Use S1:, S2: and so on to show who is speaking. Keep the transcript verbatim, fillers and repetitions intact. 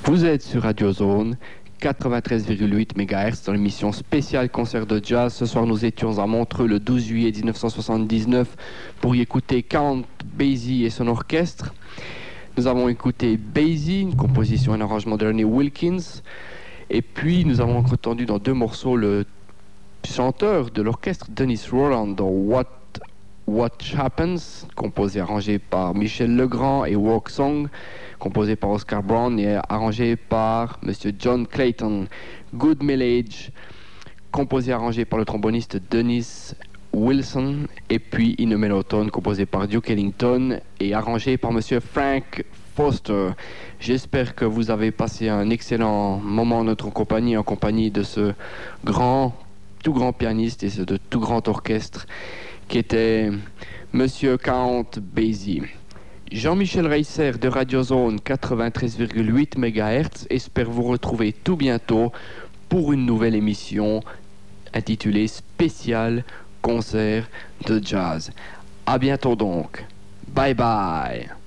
S1: Vous êtes sur Radio Zone quatre-vingt-treize virgule huit mégahertz dans l'émission spéciale concert de jazz. Ce soir, nous étions à Montreux le douze juillet dix-neuf cent soixante-dix-neuf pour y écouter Count Basie et son orchestre. Nous avons écouté Basie, une composition et un arrangement de Ernie Wilkins. Et puis, nous avons entendu dans deux morceaux le chanteur de l'orchestre Dennis Roland dans What What Happens, composé et arrangé par Michel Legrand, et Walk Song, composé par Oscar Brown et arrangé par Monsieur John Clayton. Good Millage, composé et arrangé par le tromboniste Dennis Wilson, et puis In a Mellow-Tone, composé par Duke Ellington et arrangé par Monsieur Frank Foster. J'espère que vous avez passé un excellent moment en notre compagnie, en compagnie de ce grand, tout grand pianiste et ce de tout grand orchestre qui était Monsieur Count Basie. Jean-Michel Reisser de Radio Zone quatre-vingt-treize virgule huit mégahertz espère vous retrouver tout bientôt pour une nouvelle émission intitulée Spécial concert de jazz. À bientôt donc. Bye bye.